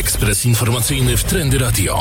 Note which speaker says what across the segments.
Speaker 1: Ekspres informacyjny w Trendy Radio.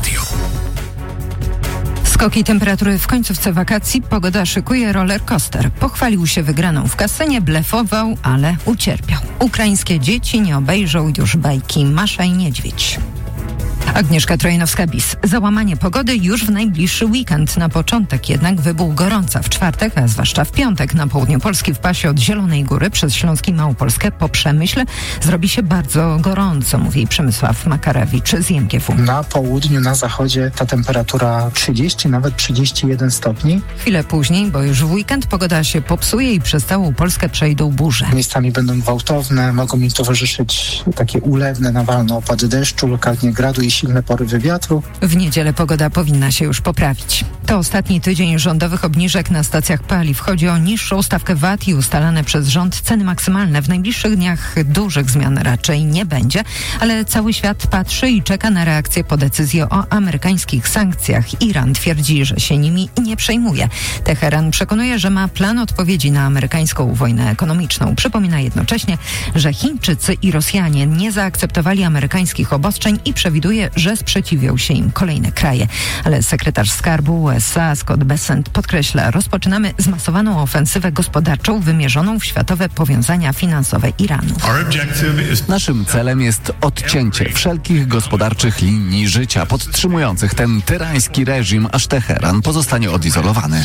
Speaker 2: Skoki temperatury w końcówce wakacji, pogoda szykuje roller coaster. Pochwalił się wygraną w kasynie, blefował, ale ucierpiał. Ukraińskie dzieci nie obejrzą już bajki Masza i Niedźwiedź. Agnieszka Trojanowska-Bis. Załamanie pogody już w najbliższy weekend. Na początek jednak wybuch gorąca w czwartek, a zwłaszcza w piątek na południu Polski w pasie od Zielonej Góry przez Śląsk i Małopolskę po Przemyśle zrobi się bardzo gorąco, mówi Przemysław Makarewicz z IMGW.
Speaker 3: Na południu, na zachodzie ta temperatura 30, nawet 31 stopni.
Speaker 2: Chwilę później, bo już w weekend pogoda się popsuje i przez całą Polskę przejdą burze.
Speaker 3: Miejscami będą gwałtowne, mogą im towarzyszyć takie ulewne, nawalne opady deszczu, lokalnie gradu i silne porywy wiatru.
Speaker 2: W niedzielę pogoda powinna się już poprawić. To ostatni tydzień rządowych obniżek na stacjach paliw. Chodzi o niższą stawkę VAT i ustalane przez rząd ceny maksymalne. W najbliższych dniach dużych zmian raczej nie będzie, ale cały świat patrzy i czeka na reakcję po decyzji o amerykańskich sankcjach. Iran twierdzi, że się nimi nie przejmuje. Teheran przekonuje, że ma plan odpowiedzi na amerykańską wojnę ekonomiczną. Przypomina jednocześnie, że Chińczycy i Rosjanie nie zaakceptowali amerykańskich obostrzeń i przewiduje, że sprzeciwią się im kolejne kraje. Ale sekretarz skarbu USA Scott Bessent podkreśla, rozpoczynamy zmasowaną ofensywę gospodarczą wymierzoną w światowe powiązania finansowe Iranu.
Speaker 4: Naszym celem jest odcięcie wszelkich gospodarczych linii życia podtrzymujących ten tyrański reżim, aż Teheran pozostanie odizolowany.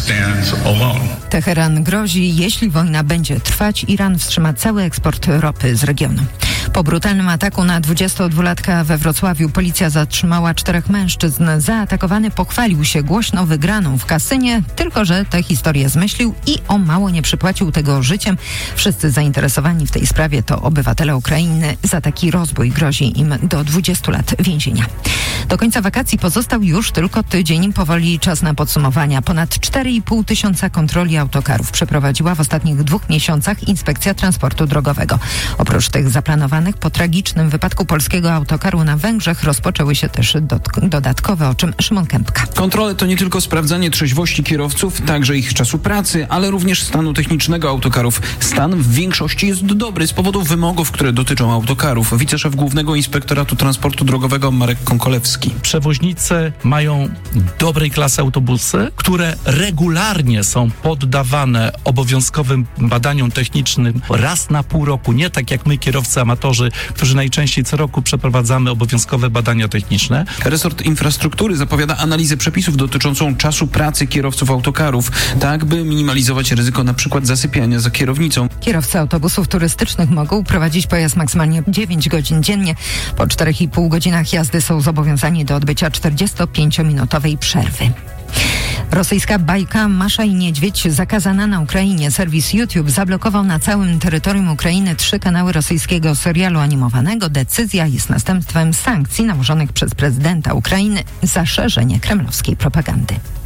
Speaker 2: Teheran grozi, jeśli wojna będzie trwać, Iran wstrzyma cały eksport ropy z regionu. Po brutalnym ataku na 22-latka we Wrocławiu policja zatrzymała 4 mężczyzn. Zaatakowany pochwalił się głośno wygraną w kasynie, tylko że tę historię zmyślił i o mało nie przypłacił tego życiem. Wszyscy zainteresowani w tej sprawie to obywatele Ukrainy. Za taki rozbój grozi im do 20 lat więzienia. Do końca wakacji pozostał już tylko tydzień. Powoli czas na podsumowania. Ponad 4,5 tysiąca kontroli autokarów przeprowadziła w ostatnich 2 miesiącach Inspekcja Transportu Drogowego. Oprócz tych zaplanowanych po tragicznym wypadku polskiego autokaru na Węgrzech rozpoczęły się też dodatkowe, o czym Szymon Kępka.
Speaker 5: Kontrole to nie tylko sprawdzanie trzeźwości kierowców, także ich czasu pracy, ale również stanu technicznego autokarów. Stan w większości jest dobry z powodu wymogów, które dotyczą autokarów. Wiceszef Głównego Inspektoratu Transportu Drogowego Marek Konkolewski.
Speaker 6: Przewoźnicy mają dobrej klasy autobusy, które regularnie są poddawane obowiązkowym badaniom technicznym raz na pół roku. Nie tak jak my, kierowcy amatorzy, którzy najczęściej co roku przeprowadzamy obowiązkowe badania techniczne.
Speaker 5: Resort Infrastruktury zapowiada analizę przepisów dotyczącą czasu pracy kierowców autokarów, tak by minimalizować ryzyko na przykład zasypiania za kierownicą.
Speaker 2: Kierowcy autobusów turystycznych mogą prowadzić pojazd maksymalnie 9 godzin dziennie. Po 4,5 godzinach jazdy są zobowiązani do odbycia 45-minutowej przerwy. Rosyjska bajka Masza i Niedźwiedź zakazana na Ukrainie. Serwis YouTube zablokował na całym terytorium Ukrainy 3 kanały rosyjskiego serialu animowanego. Decyzja jest następstwem sankcji nałożonych przez prezydenta Ukrainy za szerzenie kremlowskiej propagandy.